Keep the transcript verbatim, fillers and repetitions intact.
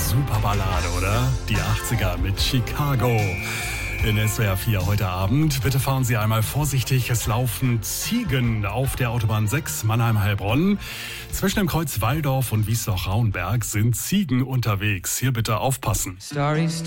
super Ballade, oder? Die achtziger mit Chicago. In S W R vier heute Abend. Bitte fahren Sie einmal vorsichtig. Es laufen Ziegen auf der Autobahn sechs Mannheim-Heilbronn. Zwischen dem Kreuz Walldorf und Wiesloch-Rauenberg sind Ziegen unterwegs. Hier bitte aufpassen. Starry,